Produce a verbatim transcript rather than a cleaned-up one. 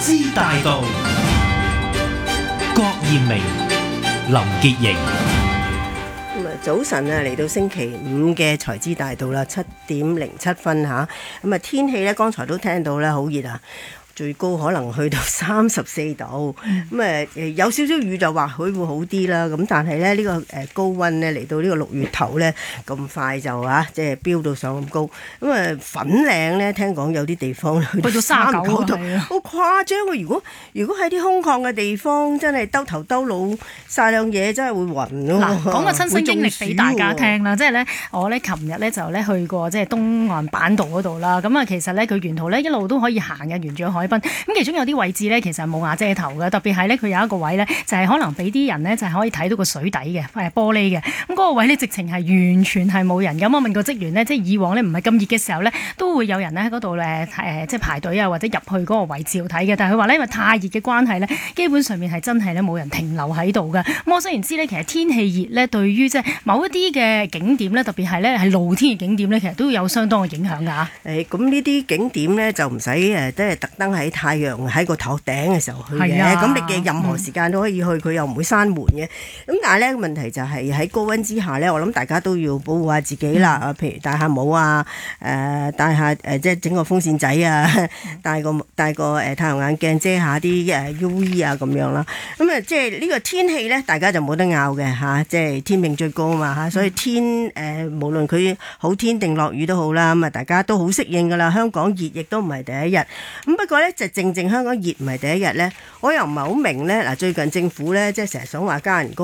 之大道，郭艷明、林潔瑩。 咁啊，早晨啊，嚟到星期五嘅財資大道啦，七點零七分吓。咁啊，天氣咧，剛才都聽到咧，好熱啊！最高可能去到三十四度，咁啊誒有少少雨就或許會好啲啦。咁但係咧呢個誒高溫咧嚟到呢個六月頭咧咁快就啊，即係飆到上咁高。咁啊粉嶺咧聽講有啲地方去到三十九度，好誇張啊！如果如果喺啲空曠嘅地方，真係兜頭兜腦曬兩嘢，真係會暈咯。 嗱，講個親身經歷俾大家聽啦，即係咧我咧琴日咧就咧去過即係東岸板道嗰度啦。咁啊其實咧佢沿途咧一路都可以行嘅，沿住海濱。咁其中有啲位置咧，其實冇瓦遮頭嘅，特別係咧佢有一個位咧，就係可能俾啲人咧就係可以睇到個水底嘅，係玻璃嘅。咁嗰個位咧直情係完全係冇人。咁我問個職員咧，即係以往咧唔係咁熱嘅時候咧，都會有人咧喺嗰度誒誒即係排隊啊，或者入去嗰個位置度睇嘅。但係佢話咧，因為太熱嘅關係咧，基本上面係真係咧冇人停留喺度嘅。咁我雖然知咧，其實天氣熱咧，對於即係某一啲嘅景點咧，特別係咧係露天嘅景點咧，其實都有相當嘅影響㗎嚇。 誒咁呢啲景點咧就唔使誒，即係特登喺太陽喺個頭頂嘅時候去嘅。咁、啊、你嘅任何時間都可以去，佢、嗯、又唔會閂門嘅。咁但係咧問題就係喺高溫之下咧，我諗大家都要保護下自己啦。啊、嗯，譬如戴下帽啊，誒、呃、戴下誒、呃、即係整個風扇仔啊，嗯、戴個戴個誒太陽眼鏡遮下啲誒 U V 啊咁樣啦。咁啊即係呢個天氣咧，大家就冇得拗嘅嚇，即係天命最高啊嘛嚇。所以天誒、呃、無論佢好天定落雨都好啦，咁啊大家都好適應㗎啦。香港熱亦都唔係第一日。咁不過咧就正正香港熱唔係第一日咧，我又唔係好明咧。嗱，最近政府咧即係成日想話加人工。